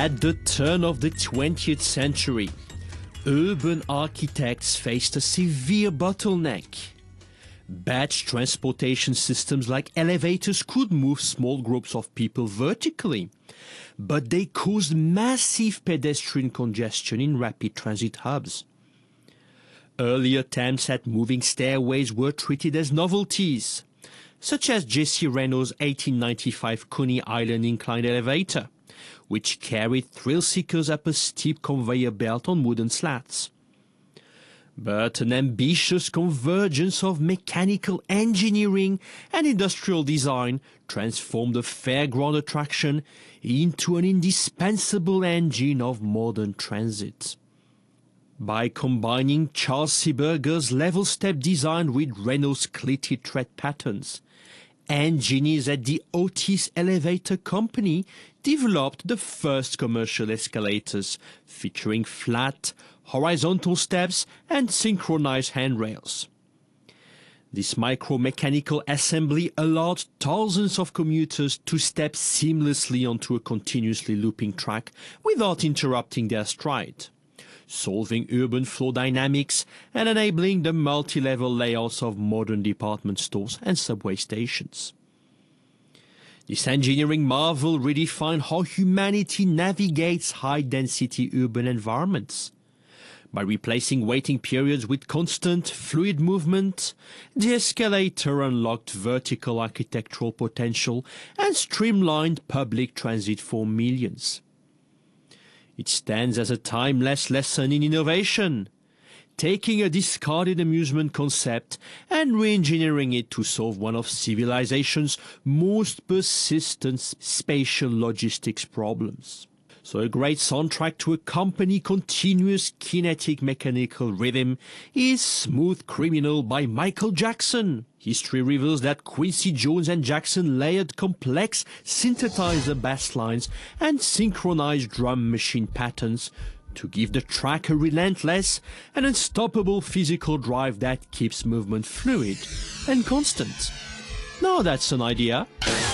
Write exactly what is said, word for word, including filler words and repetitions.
At the turn of the twentieth century, urban architects faced a severe bottleneck. Batch transportation systems like elevators could move small groups of people vertically, but they caused massive pedestrian congestion in rapid transit hubs. Early attempts at moving stairways were treated as novelties, such as J C Reno's eighteen ninety-five Coney Island inclined elevator, which carried thrill-seekers up a steep conveyor belt on wooden slats. But an ambitious convergence of mechanical engineering and industrial design transformed the fairground attraction into an indispensable engine of modern transit. By combining Charles Seeberger's level step design with Renault's cleated tread patterns, engineers at the Otis Elevator Company developed the first commercial escalators featuring flat, horizontal steps and synchronized handrails. This micro-mechanical assembly allowed thousands of commuters to step seamlessly onto a continuously looping track without interrupting their stride, solving urban flow dynamics and enabling the multi-level layouts of modern department stores and subway stations. This engineering marvel redefined how humanity navigates high-density urban environments. By replacing waiting periods with constant, fluid movement, the escalator unlocked vertical architectural potential and streamlined public transit for millions. It stands as a timeless lesson in innovation, taking a discarded amusement concept and re-engineering it to solve one of civilization's most persistent spatial logistics problems. So a great soundtrack to accompany continuous kinetic mechanical rhythm is Smooth Criminal by Michael Jackson. History reveals that Quincy Jones and Jackson layered complex synthesizer bass lines and synchronized drum machine patterns to give the track a relentless and unstoppable physical drive that keeps movement fluid and constant. Now that's an idea.